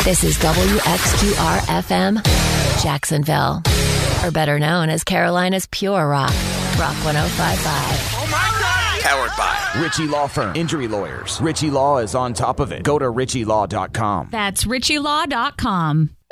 This is WXQR-FM, Jacksonville, or better known as Carolina's Pure Rock, Rock 105.5. Oh my God! Powered by Ritchie Law Firm. Injury lawyers. Ritchie Law is on top of it. Go to RitchieLaw.com. That's RitchieLaw.com.